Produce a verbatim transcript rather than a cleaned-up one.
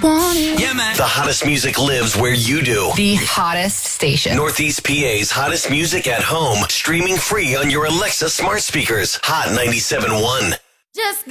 want it. Yeah, man. The hottest music lives where you do. The hottest station. Northeast P A's hottest music at home. Streaming free on your Alexa smart speakers. Hot ninety-seven point one. Just